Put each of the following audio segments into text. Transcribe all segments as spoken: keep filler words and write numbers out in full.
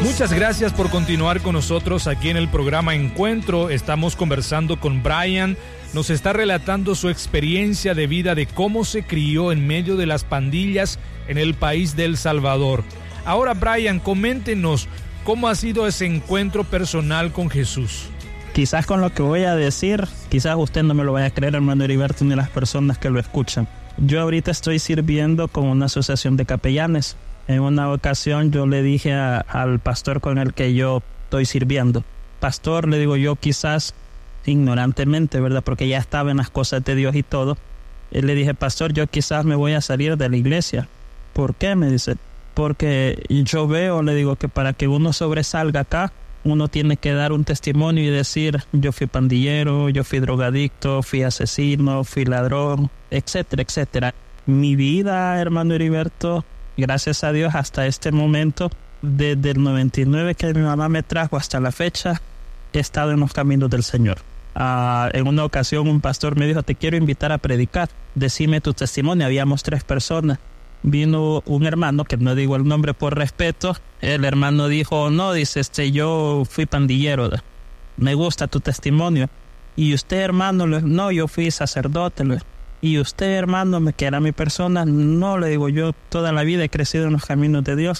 Muchas gracias por continuar con nosotros aquí en el programa Encuentro. Estamos conversando con Brian. Nos está relatando su experiencia de vida, de cómo se crió en medio de las pandillas en el país de El Salvador. Ahora, Brian, coméntenos cómo ha sido ese encuentro personal con Jesús. Quizás con lo que voy a decir, quizás usted no me lo vaya a creer, hermano Heriberto, ni las personas que lo escuchan. Yo ahorita estoy sirviendo con una asociación de capellanes. En una ocasión yo le dije a, al pastor con el que yo estoy sirviendo, pastor, le digo yo, quizás ignorantemente, ¿verdad? Porque ya estaba en las cosas de Dios y todo. Y le dije, pastor, yo quizás me voy a salir de la iglesia. ¿Por qué? Me dice, porque yo veo, le digo, que para que uno sobresalga acá, uno tiene que dar un testimonio y decir, yo fui pandillero, yo fui drogadicto, fui asesino, fui ladrón, etcétera, etcétera. Mi vida, hermano Heriberto, gracias a Dios, hasta este momento, desde el noventa y nueve que mi mamá me trajo hasta la fecha, he estado en los caminos del Señor. Uh, en una ocasión un pastor me dijo, te quiero invitar a predicar, decime tu testimonio. Habíamos tres personas. Vino un hermano, que no digo el nombre por respeto. El hermano dijo, no, dice, este, yo fui pandillero, me gusta tu testimonio. Y usted, hermano, no, yo fui sacerdote. Y usted, hermano, que era mi persona, no, le digo, yo toda la vida he crecido en los caminos de Dios.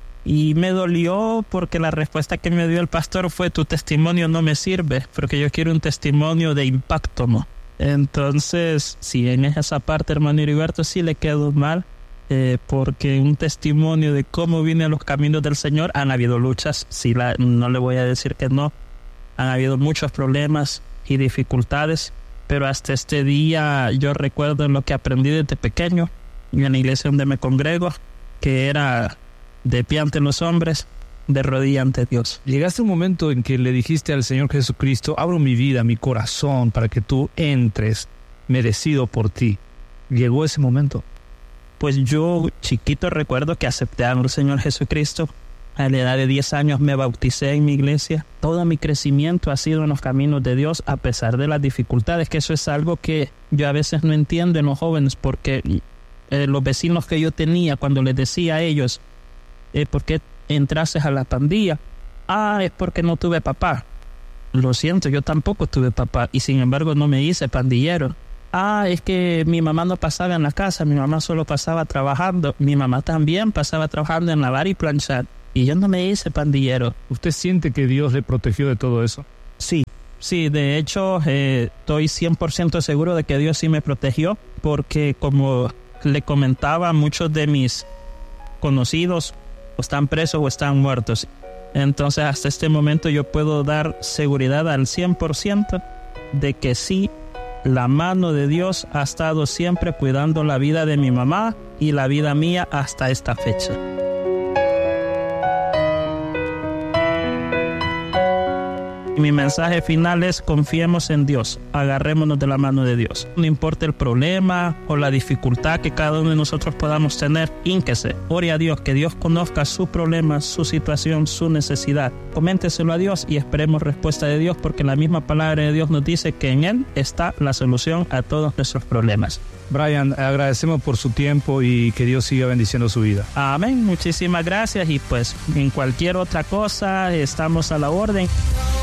Y me dolió porque la respuesta que me dio el pastor fue, tu testimonio no me sirve, porque yo quiero un testimonio de impacto, ¿no? Entonces, sí, en esa parte, hermano Heriberto, sí le quedó mal, eh, porque un testimonio de cómo vine a los caminos del Señor, han habido luchas, sí, la, no le voy a decir que no, han habido muchos problemas y dificultades, pero hasta este día yo recuerdo lo que aprendí desde pequeño en la iglesia donde me congrego, que era de pie ante los hombres, de rodilla ante Dios. Llegaste un momento en que le dijiste al Señor Jesucristo, abro mi vida, mi corazón, para que tú entres, merecido por ti. ¿Llegó ese momento? Pues yo, chiquito, recuerdo que acepté al Señor Jesucristo. A la edad de diez años me bauticé en mi iglesia. Todo mi crecimiento ha sido en los caminos de Dios, a pesar de las dificultades, que eso es algo que yo a veces no entiendo en los jóvenes, porque eh, los vecinos que yo tenía, cuando les decía a ellos, eh, ¿por qué entraste a la pandilla? Ah, es porque no tuve papá. Lo siento, yo tampoco tuve papá, y sin embargo no me hice pandillero. Ah, es que mi mamá no pasaba en la casa, mi mamá solo pasaba trabajando. Mi mamá también pasaba trabajando en lavar y planchar, y yo no me hice pandillero. ¿Usted siente que Dios le protegió de todo eso? Sí, sí, de hecho eh, estoy cien por ciento seguro de que Dios sí me protegió, porque como le comentaba, muchos de mis conocidos o están presos o están muertos. Entonces hasta este momento yo puedo dar seguridad al cien por ciento de que sí, la mano de Dios ha estado siempre cuidando la vida de mi mamá y la vida mía hasta esta fecha. Mi mensaje final es: confiemos en Dios, agarrémonos de la mano de Dios. No importa el problema o la dificultad que cada uno de nosotros podamos tener, hínquese, ore a Dios, que Dios conozca su problema, su situación, su necesidad. Coménteselo a Dios y esperemos respuesta de Dios, porque la misma palabra de Dios nos dice que en Él está la solución a todos nuestros problemas. Brian, agradecemos por su tiempo y que Dios siga bendiciendo su vida. Amén, muchísimas gracias, y pues en cualquier otra cosa estamos a la orden.